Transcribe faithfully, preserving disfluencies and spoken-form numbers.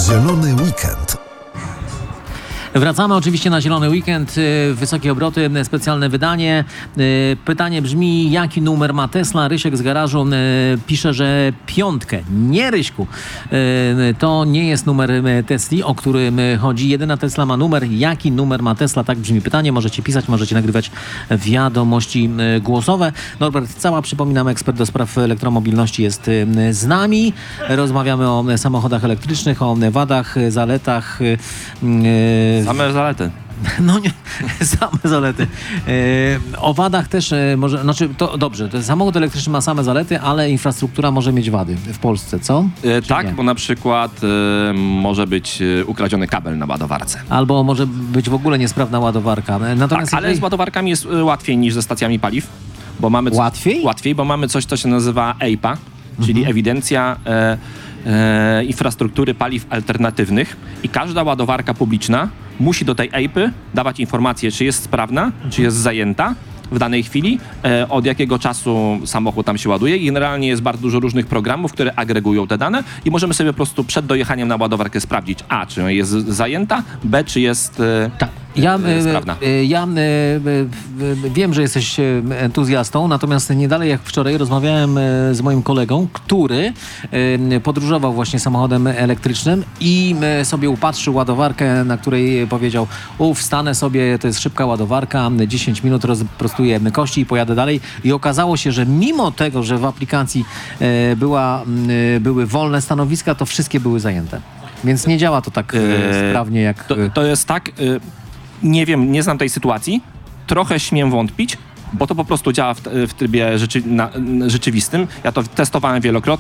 Zielony weekend. Wracamy oczywiście na Zielony Weekend, wysokie obroty, specjalne wydanie. Pytanie brzmi, jaki numer ma Tesla? Rysiek z garażu pisze, że piątkę. Nie, Ryśku, to nie jest numer Tesli, o którym chodzi. Jedyna Tesla ma numer. Jaki numer ma Tesla? Tak brzmi pytanie. Możecie pisać, możecie nagrywać wiadomości głosowe. Norbert Cała, przypominam, ekspert do spraw elektromobilności jest z nami. Rozmawiamy o samochodach elektrycznych, o wadach, zaletach. Same zalety. No nie, same zalety. E, o wadach też e, może, znaczy to dobrze, to samochód elektryczny ma same zalety, ale infrastruktura może mieć wady w Polsce, co? E, Czy tak, nie? bo na przykład e, może być e, ukradziony kabel na ładowarce. Albo może być w ogóle niesprawna ładowarka. Natomiast Tak, ale jeżeli... z ładowarkami jest e, łatwiej niż ze stacjami paliw. Bo mamy co, Łatwiej? Łatwiej, bo mamy coś, co się nazywa E I P A, czyli Mhm. ewidencja e, e, infrastruktury paliw alternatywnych i każda ładowarka publiczna musi do tej E I P Y dawać informację, czy jest sprawna, czy jest zajęta w danej chwili, e, od jakiego czasu samochód tam się ładuje. I generalnie jest bardzo dużo różnych programów, które agregują te dane i możemy sobie po prostu przed dojechaniem na ładowarkę sprawdzić, a, czy jest zajęta, b, czy jest e, Tak. Ja, e, sprawna. e, ja e, e, wiem, że jesteś e, entuzjastą, natomiast nie dalej jak wczoraj rozmawiałem e, z moim kolegą, który e, podróżował właśnie samochodem elektrycznym i e, sobie upatrzył ładowarkę, na której powiedział, u, wstanę sobie, to jest szybka ładowarka, dziesięć minut rozprostuję kości i pojadę dalej. I okazało się, że mimo tego, że w aplikacji e, była, e, były wolne stanowiska, to wszystkie były zajęte. Więc nie działa to tak e, Eee, sprawnie jak... To, to jest tak, y, nie wiem, nie znam tej sytuacji, trochę śmiem wątpić, bo to po prostu działa w, w trybie rzeczy, na, rzeczywistym. Ja to testowałem wielokrotnie.